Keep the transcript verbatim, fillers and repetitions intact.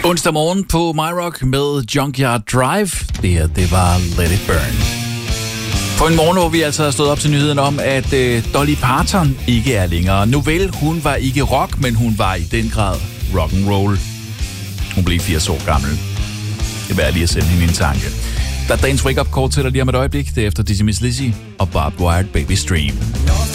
Onsdag morgen på MyRock med Junkyard Drive. Det her, det var Let It Burn. På en morgen, hvor vi altså har stået op til nyheden om, at øh, Dolly Parton ikke er længere. Nu vel, hun var ikke rock, men hun var i den grad rock and roll. Hun blev firs år gammel. Det er værd lige at sende hende en tanke. Der er dagens wake-up call til dig lige om et øjeblik. Det er efter Dizzy Miss Lizzy og Barbed Wire Baby Stream.